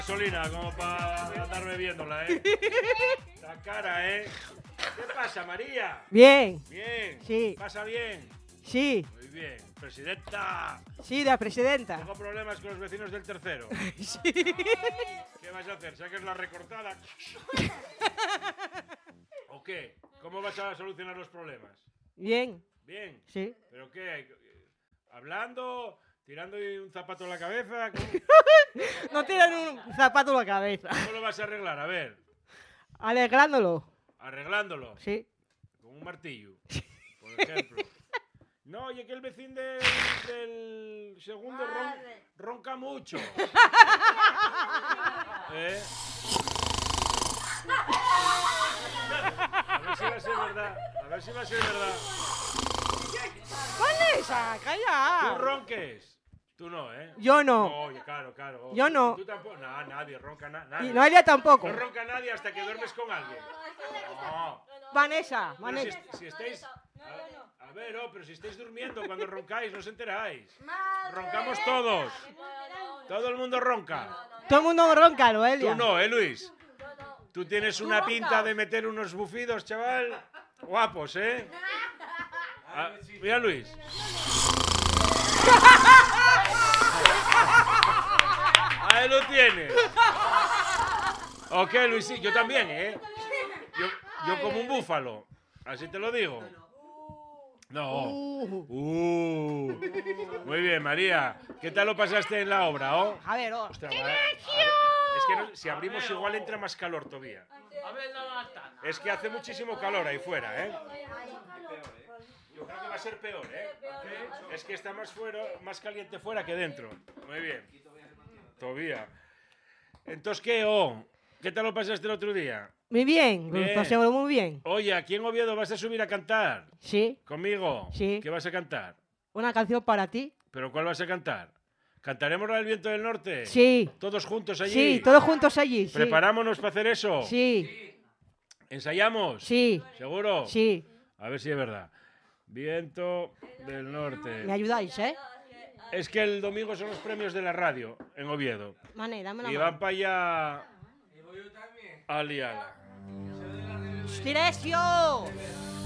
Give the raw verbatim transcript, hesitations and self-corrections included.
Gasolina, como para andar bebiéndola, ¿eh? La cara, ¿eh? ¿Qué pasa, María? Bien. Bien. Sí. ¿Pasa bien? Sí. Muy bien. Presidenta. Sí, la presidenta. Tengo problemas con los vecinos del tercero. Sí. ¿Qué vas a hacer? ¿Saques la recortada? ¿O qué? ¿Cómo vas a solucionar los problemas? Bien. Bien. Sí. ¿Pero qué? ¿Hablando? ¿Tirando un zapato en la cabeza? ¿Cómo, No tiran un zapato en la cabeza. cómo lo vas a arreglar? A ver. Alegrándolo. Arreglándolo. Sí. Con un martillo, por ejemplo. No, oye, que el vecino del, del segundo ron, ronca mucho. ¿Eh? A ver si va a ser verdad. A ver si va a ser verdad. Vanessa, calla. Tú ronques. Tú no, ¿eh? Yo no. No, oye, claro, claro. Yo no. Tú tampoco. No, nadie ronca. Na, Y nadie. Noelia tampoco. No ronca nadie hasta que duermes con alguien. No. Vanessa, Pero si, Vanessa. si estáis... A, a ver, oh, pero si estáis durmiendo cuando roncáis, no os enteráis. Roncamos todos. Todo el mundo ronca. Todo el mundo ronca, Noelia. Tú no, ¿eh, Luis? Tú tienes una pinta de meter unos bufidos, chaval. Guapos, ¿eh? Ah, mira, Luis. Ahí lo tienes. Ok, Luis, sí, yo también, ¿eh? Yo, yo como un búfalo. Así te lo digo. No. Uh. Muy bien, María. ¿Qué tal lo pasaste en la obra, oh? A ver, oh. Ostras, a ver, a ver, es que no- si abrimos igual entra más calor todavía. Es que hace muchísimo calor ahí fuera, ¿eh? Yo creo que va a ser peor, ¿eh? Es que está más fuera, más caliente fuera que dentro. Muy bien. Todavía. Entonces, ¿qué, oh? ¿Qué tal lo pasaste el otro día? Muy bien, Bien. lo pasé muy bien. Oye, aquí en Oviedo vas a subir a cantar. Sí, ¿Conmigo? Sí. ¿Qué vas a cantar? una canción para ti. ¿Pero cuál vas a cantar? ¿Cantaremos la del Viento del Norte? Sí. ¿Todos juntos allí? Sí, todos juntos allí. Sí. ¿Preparámonos para hacer eso? Sí, ¿Ensayamos? sí, ¿Seguro? sí. A ver si es verdad. Viento del Norte. Me ayudáis, ¿eh? Es que el domingo son los premios de la radio en Oviedo. Mané, dame la Y mano. van para allá a liarla. ¡Silencio!